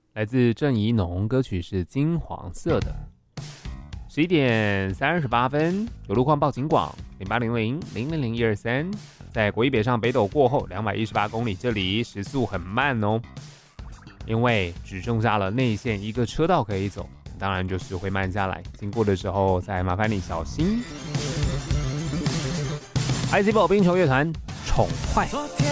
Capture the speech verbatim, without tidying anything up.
来自郑宜农，歌曲是金黄色的。十一点三十八分，有路况报警广零八零零零零零一二三，在国一北上北斗过后两百一十八公里，这里时速很慢哦，因为只剩下了内线一个车道可以走，当然就是会慢下来，经过的时候再麻烦你小心。I C 宝冰球乐团宠坏。